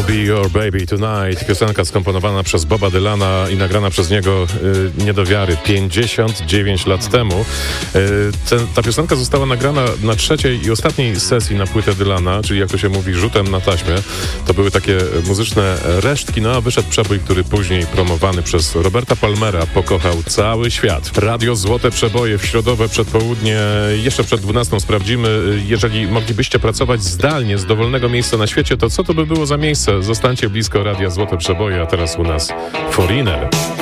Be Your Baby Tonight. Piosenka skomponowana przez Boba Dylana i nagrana przez niego nie do wiary 59 lat temu. Ta piosenka została nagrana na trzeciej i ostatniej sesji na płytę Dylana, czyli jak to się mówi, rzutem na taśmę. To były takie muzyczne resztki, no a wyszedł przebój, który później promowany przez Roberta Palmera pokochał cały świat. Radio Złote Przeboje w środowe przedpołudnie, jeszcze przed 12 sprawdzimy. Jeżeli moglibyście pracować zdalnie z dowolnego miejsca na świecie, to co to by było za miejsce? Zostańcie blisko Radia Złote Przeboje, a teraz u nas Foreigner.